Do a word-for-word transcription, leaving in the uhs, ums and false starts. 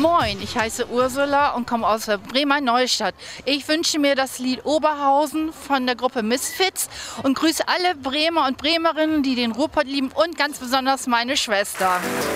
Moin, ich heiße Ursula und komme aus der Bremer Neustadt. Ich wünsche mir das Lied Oberhausen von der Gruppe Misfits und grüße alle Bremer und Bremerinnen, die den Ruhrpott lieben und ganz besonders meine Schwester.